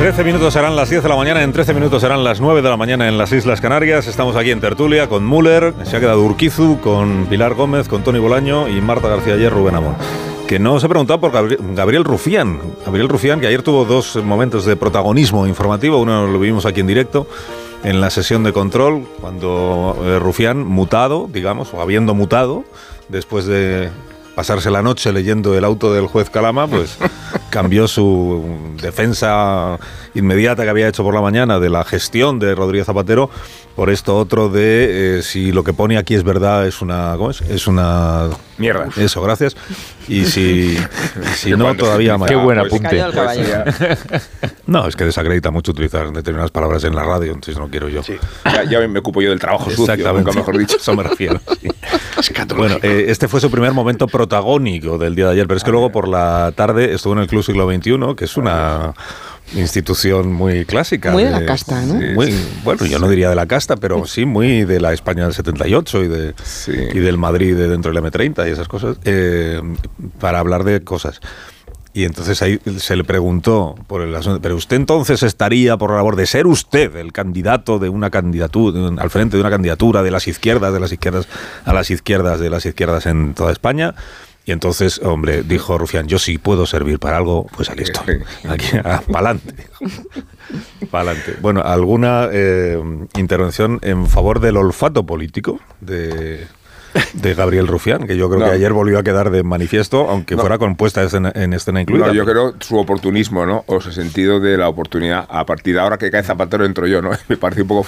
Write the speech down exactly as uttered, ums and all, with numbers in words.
trece minutos serán las diez de la mañana, en trece minutos serán las nueve de la mañana en las Islas Canarias. Estamos aquí en tertulia con Müller, se ha quedado Urquizu, con Pilar Gómez, con Tony Bolaño y Marta García Ayer, Rubén Amón. Que no os he preguntado por Gabriel, Gabriel Rufián. Gabriel Rufián, que ayer tuvo dos momentos de protagonismo informativo. Uno lo vimos aquí en directo, en la sesión de control, cuando eh, Rufián, mutado, digamos, o habiendo mutado, después de pasarse la noche leyendo el auto del juez Calama, pues cambió su defensa inmediata que había hecho por la mañana de la gestión de Rodríguez Zapatero por esto otro de eh, si lo que pone aquí es verdad, es una ¿cómo es? Es una mierda. Eso, gracias. Y si, y si no, todavía más. Qué buen apunte. No, es que desacredita mucho utilizar determinadas palabras en la radio, entonces no quiero yo. Sí. Ya, ya me ocupo yo del trabajo sucio, nunca mejor dicho. Eso me refiero. Sí. Bueno, eh, este fue su primer momento protagónico del día de ayer, pero es que luego por la tarde estuvo en el Club Siglo veintiuno, que es una institución muy clásica. Muy de, de la casta, ¿no? Muy, bueno, yo no diría de la casta, pero sí muy de la España del setenta y ocho y, de, sí. y del Madrid de dentro del eme treinta y esas cosas, eh, para hablar de cosas. Y entonces ahí se le preguntó por el asunto, pero usted entonces estaría por la labor de ser usted el candidato de una candidatura, al frente de una candidatura de las izquierdas, de las izquierdas a las izquierdas, de las izquierdas en toda España. Y entonces, hombre, dijo Rufián, yo sí puedo servir para algo, pues aquí estoy, aquí, ah, pa'lante, pa'lante. Bueno, ¿alguna eh, intervención en favor del olfato político de, de Gabriel Rufián? Que yo creo no. que ayer volvió a quedar de manifiesto, aunque no. fuera con puesta escena, en escena incluida. No, yo creo su oportunismo, ¿no? O su sentido de la oportunidad. A partir de ahora que cae Zapatero entro yo, ¿no? Me parece un poco